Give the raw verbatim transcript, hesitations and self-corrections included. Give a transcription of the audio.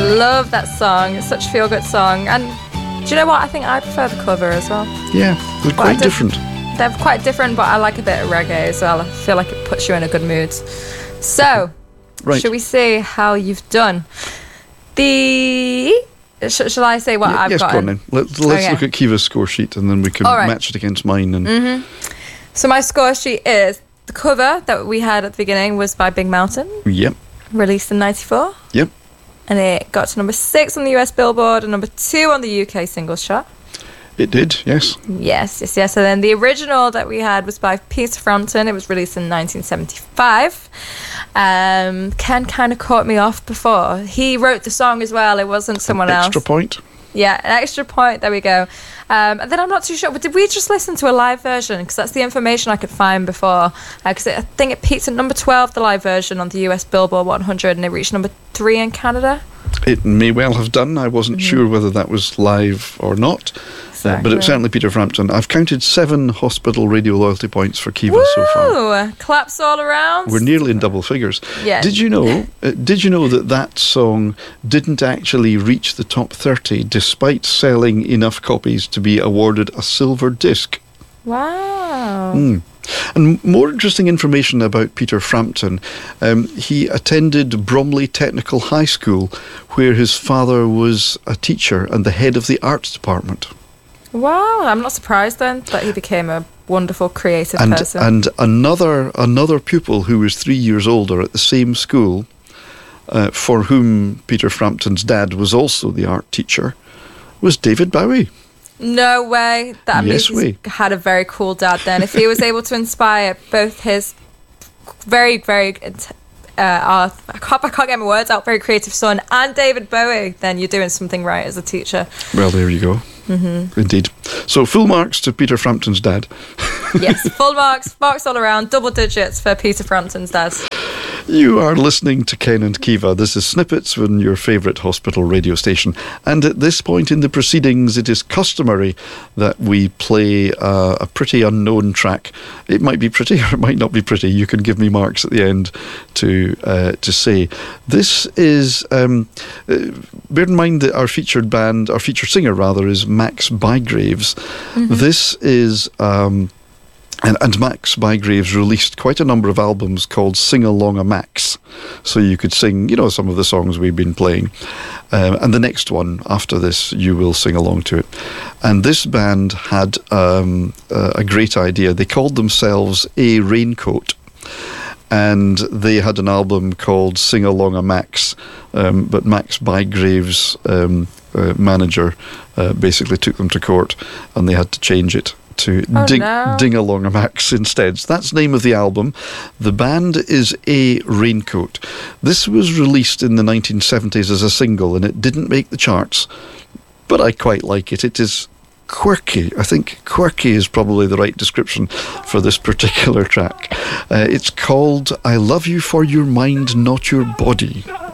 love that song. It's such a feel-good song. And do you know what? I think I prefer the cover as well. Yeah, they're But I quite did- different. They're quite different, but I like a bit of reggae as well. I feel like it puts you in a good mood. So, Right. should we see how you've done? The... Sh- shall I say what Yeah, I've yes, got? go on then. Let, let's Okay. look at Kiva's score sheet and then we can All right. match it against mine. And So my score sheet is... The cover that we had at the beginning was by Big Mountain, Yep, released in ninety-four. yep. And it got to number six on the U S Billboard and number two on the U K singles chart. It did, yes. Yes, yes, yes. And then the original that we had was by Peter Frampton. It was released in nineteen seventy-five. Um, Ken kind of caught me off before. He wrote the song as well. It wasn't someone else. Extra point. Yeah, an extra point. There we go. Um, and then I'm not too sure, but did we just listen to a live version? Because that's the information I could find before. Because I think it peaked at number twelve, the live version on the U S Billboard one hundred, and it reached number three in Canada. It may well have done. I wasn't Mm-hmm. sure whether that was live or not. Uh, but Exactly. it's certainly Peter Frampton. I've counted seven hospital radio loyalty points for Kiva so far. Woo! Claps all around. We're nearly in double figures. Yeah. Did you know? Uh, did you know that that song didn't actually reach the top thirty, despite selling enough copies to be awarded a silver disc? Wow. Mm. And more interesting information about Peter Frampton. Um, he attended Bromley Technical High School, where his father was a teacher and the head of the arts department. Wow, I'm not surprised then that he became a wonderful creative And person. and another another pupil who was three years older at the same school, uh, for whom Peter Frampton's dad was also the art teacher, was David Bowie. No way. That Yes, means he's we. had a very cool dad then. If he was able to inspire both his very, very, uh, uh, I, can't, I can't get my words out, very creative son and David Bowie, then you're doing something right as a teacher. Well, there you go. Mm-hmm. Indeed. So full marks to Peter Frampton's dad. Yes, full marks, marks all around, double digits for Peter Frampton's dad. You are listening to Ken and Kiva. This is Snippets on your favourite hospital radio station. And at this point in the proceedings, it is customary that we play uh, a pretty unknown track. It might be pretty or it might not be pretty. You can give me marks at the end to uh, to say. This is, um, uh, bear in mind that our featured band, our featured singer rather, is Max Bygraves. Mm-hmm. This is... Um, And, and Max Bygraves released quite a number of albums called Sing Along a Max. So you could sing, you know, some of the songs we've been playing. Um, and the next one after this, you will sing along to it. And this band had um, a, a great idea. They called themselves A Raincoat. And they had an album called Sing Along a Max. Um, but Max Bygraves' um, uh, manager uh, basically took them to court and they had to change it to Oh, ding, no. ding Along a Max instead. So that's the name of the album. The band is A Raincoat. This was released in the nineteen seventies as a single and it didn't make the charts, but I quite like it. It is quirky. I think quirky is probably the right description for this particular track. Uh, it's called I Love You for Your Mind, Not Your Body.